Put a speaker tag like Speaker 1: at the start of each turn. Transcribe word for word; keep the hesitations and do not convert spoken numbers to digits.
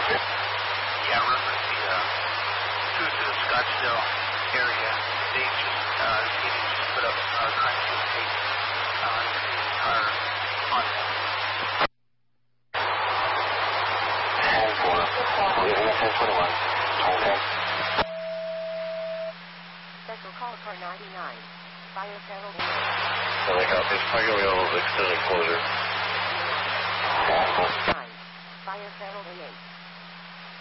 Speaker 1: Yeah, reference the uh, to the Scottsdale area. They just uh, they just put up uh, crime scene tape uh, to the car on them.
Speaker 2: ten four. Leaving at ten twenty-one. Okay.
Speaker 3: Special call car ninety-nine. Fire feral A.
Speaker 2: So they got this parking wheel extended closure.
Speaker 3: nine. Fire feral A.